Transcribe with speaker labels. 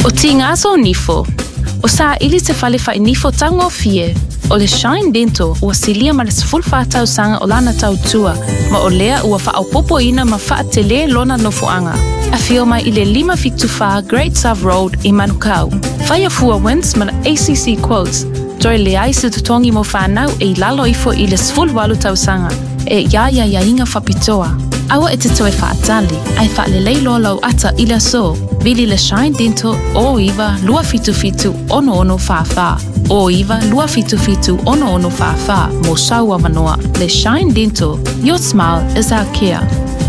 Speaker 1: O tingaso nifo. O sa ili te fale fa nifo tango fie. O le Shine Dental ua silia ma le sefulfa tau sanga o lana tau tua, ma o lea ua wha au popo ina ma wha tele lona nofuanga. A fio mai i le 552 Great South Road i Manukau. Whaia fua wins ma na ACC Quotes, doi le ai se tutongi mo whanau e lalo ifo i le sefulwalu tau sanga, e ia inga whapitoa. Awa e te toe whaatali, ai wha le leilo lau ata ila so, vili le Shine Dental o iwa lua fitu ono whawha. O iwa lua fitu ono whawha mo saua manoa. Le Shine Dental, your smile is our care.